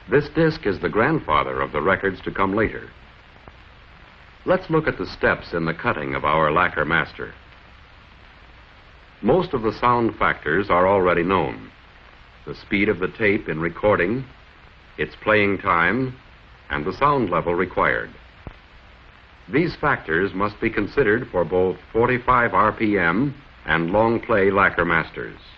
This disc is the grandfather of the records to come later. Let's look at the steps in the cutting of our lacquer master. Most of the sound factors are already known. The speed of the tape in recording, its playing time, and the sound level required. These factors must be considered for both 45 RPM and long play lacquer masters.